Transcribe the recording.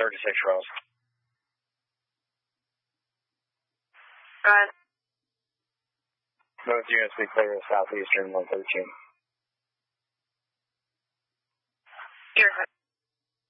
36 Rose. Go ahead. Both units be clear of Southeastern 113. You're good.